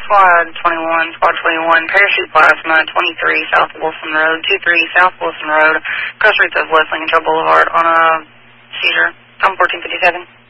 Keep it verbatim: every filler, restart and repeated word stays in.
Squad twenty-one, Squad twenty-one, Parachute Plasma, twenty-three South Wilson Road, two three South Wilson Road, cross streets of West Lincolnshire Boulevard on a seizure. Come fourteen fifty-seven.